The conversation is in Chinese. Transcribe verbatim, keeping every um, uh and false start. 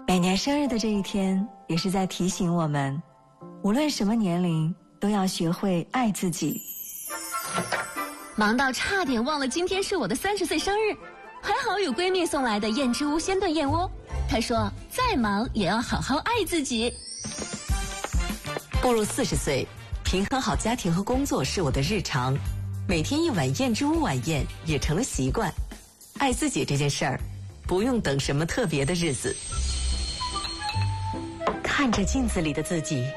每年生日的这一天，也是在提醒我们，无论什么年龄，都要学会爱自己。 忙到差点忘了今天是我的三十岁生日，还好有闺蜜送来的燕之屋鲜炖燕窝。她说，再忙也要好好爱自己。 步入四十岁，平衡好家庭和工作是我的日常，每天一碗燕之屋晚宴也成了习惯。爱自己这件事儿，不用等什么特别的日子。看着镜子里的自己，